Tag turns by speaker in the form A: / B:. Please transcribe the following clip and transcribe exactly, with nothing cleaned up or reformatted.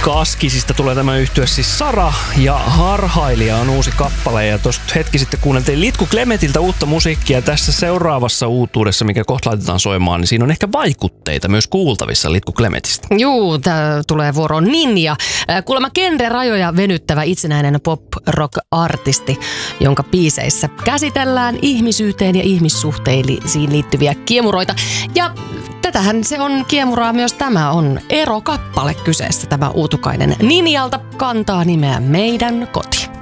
A: Kaskisista tulee tämä yhtye siis Sara ja Harhailija on uusi kappale. Ja tuosta hetki sitten kuunneltiin Litku Klemetiltä uutta musiikkia. Tässä seuraavassa uutuudessa, mikä kohta laitetaan soimaan, niin siinä on ehkä vaikutteita myös kuultavissa Litku Klemetistä.
B: Juu, tää tulee vuoroon Ninja. Kuulemma genre-rajoja venyttävä itsenäinen pop-rock-artisti, jonka biiseissä käsitellään ihmisyyteen ja ihmissuhteisiin liittyviä kiemuroita. Ja tätähän se on kiemuraa myös tämä on erokappale kyseessä. Tämä uutukainen Ninjalta kantaa nimeä Meidän koti.